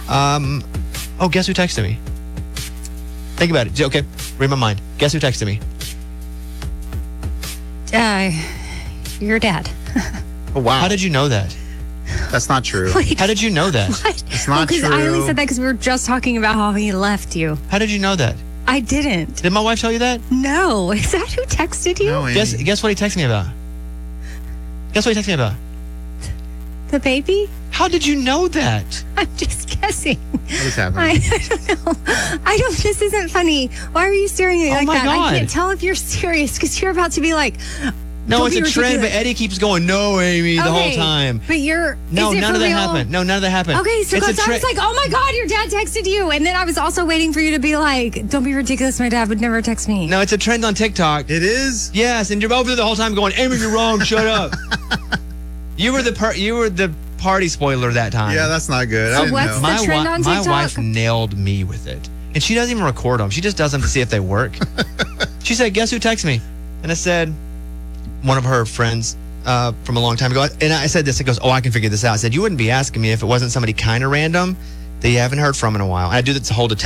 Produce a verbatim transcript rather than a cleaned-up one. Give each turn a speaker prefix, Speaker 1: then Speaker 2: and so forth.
Speaker 1: Um, oh, guess who texted me? Think about it. Okay, read my mind. Guess who texted me?
Speaker 2: Uh, your dad.
Speaker 3: Oh, wow.
Speaker 1: How did you know that?
Speaker 3: That's not true.
Speaker 2: Wait,
Speaker 1: How did you know that?
Speaker 2: what?
Speaker 3: It's not
Speaker 2: Because I only
Speaker 3: true.
Speaker 2: said that because we were just talking about how he left you.
Speaker 1: How did you know that?
Speaker 2: I didn't.
Speaker 1: Did my wife tell you that?
Speaker 2: No. Is that who texted you?
Speaker 3: No, Amy.
Speaker 1: Guess guess what he texted me about? Guess what he texted me about?
Speaker 2: The baby?
Speaker 1: How did you know that?
Speaker 2: I'm just guessing.
Speaker 3: What is happening?
Speaker 2: I, I don't know. I don't. This isn't funny. Why are you staring at me
Speaker 1: Oh
Speaker 2: like
Speaker 1: my
Speaker 2: that?
Speaker 1: God.
Speaker 2: I can't tell if you're serious because you're about to be like.
Speaker 1: No,
Speaker 2: don't
Speaker 1: it's
Speaker 2: be
Speaker 1: a trend, but
Speaker 2: ridiculous.
Speaker 1: Eddie keeps going, no, Amy, the whole
Speaker 2: Okay,
Speaker 1: time.
Speaker 2: But you're.
Speaker 1: No,
Speaker 2: is it
Speaker 1: none
Speaker 2: for
Speaker 1: of that
Speaker 2: real?
Speaker 1: happened. No, none of that happened.
Speaker 2: Okay, so
Speaker 1: It's a
Speaker 2: because I
Speaker 1: tre-
Speaker 2: was like, oh my God, your dad texted you. And then I was also waiting for you to be like, don't be ridiculous. My dad would never text me.
Speaker 1: No, it's a trend on TikTok.
Speaker 3: It is?
Speaker 1: Yes, and you're over there the whole time going, Amy, you're wrong. Shut up. You were the par- you were the party spoiler that time.
Speaker 3: Yeah, that's not good. I
Speaker 2: So
Speaker 3: didn't
Speaker 2: what's
Speaker 3: know.
Speaker 2: the
Speaker 1: my
Speaker 2: trend
Speaker 1: wi-
Speaker 2: on
Speaker 1: my
Speaker 2: TikTok?
Speaker 1: wife nailed me with it, and she doesn't even record them. She just does them to see if they work. She said, "Guess who texted me?" And I said, "One of her friends uh, from a long time ago." And I said this. It goes, "Oh, I can figure this out." I said, "You wouldn't be asking me if it wasn't somebody kind of random that you haven't heard from in a while." And I do this whole detective.